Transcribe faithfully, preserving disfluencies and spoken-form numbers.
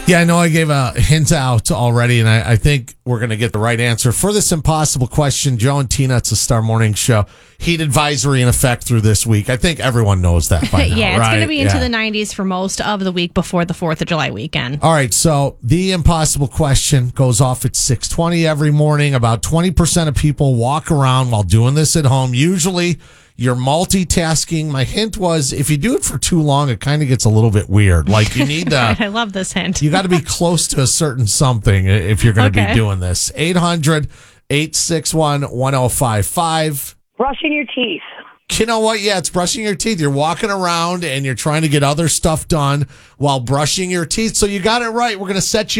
Yeah, I know I gave a hint out already, and I, I think we're going to get the right answer. For this impossible question, Joe and Tina, it's a Star Morning Show. Heat advisory in effect through this week. I think everyone knows that by now, yeah, it's right? going to be into yeah. the nineties for most of the week before the fourth of July weekend. All right, so the impossible question goes off at six twenty every morning. About twenty percent of people walk around while doing this at home. Usually you're multitasking. My hint was if you do it for too long, it kind of gets a little bit weird. Like you need to... I love this hint. You got to be close to a certain something if you're going to Okay. be doing this. eight hundred, eight six one, one oh five five. Brushing your teeth. You know what? Yeah, it's brushing your teeth. You're walking around and you're trying to get other stuff done while brushing your teeth. So you got it right. We're going to set you